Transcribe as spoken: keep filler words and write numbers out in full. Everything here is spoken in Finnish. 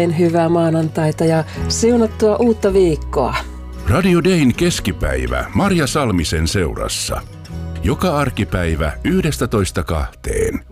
Hyvää maanantaita ja siunattua uutta viikkoa. Radio Dayn keskipäivä Marja Salmisen seurassa. Joka arkipäivä yhdestä toista kahteen.